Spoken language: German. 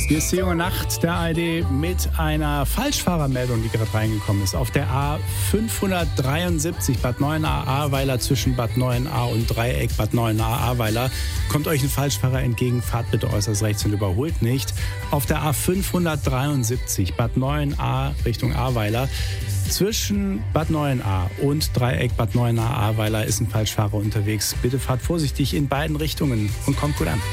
Hier ist die junge Nacht der ARD mit einer Falschfahrermeldung, die gerade reingekommen ist. Auf der A573 Bad Neuenahr-Ahrweiler zwischen Bad Neuenahr und Dreieck Bad Neuenahr-Ahrweiler kommt euch ein Falschfahrer entgegen. Fahrt bitte äußerst rechts und überholt nicht. Auf der A573 Bad Neuenahr Richtung Ahrweiler zwischen Bad Neuenahr und Dreieck Bad Neuenahr-Ahrweiler ist ein Falschfahrer unterwegs. Bitte fahrt vorsichtig in beiden Richtungen und kommt gut an.